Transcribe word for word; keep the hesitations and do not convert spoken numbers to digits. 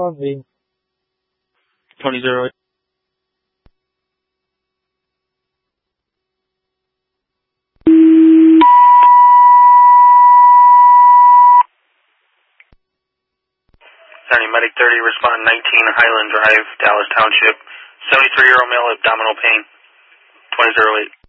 Cosby. Tony zero eight. County Medic thirty, respond nineteen Highland Drive, Dallas Township. seventy-three-year-old male, abdominal pain. twenty oh eight.